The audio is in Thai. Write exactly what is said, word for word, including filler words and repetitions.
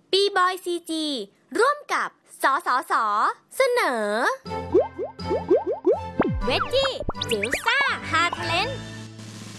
บีบอยซีจีร่วมกับสสสเสนอเวจจี้จิ๋วซ่าฮาเทเลน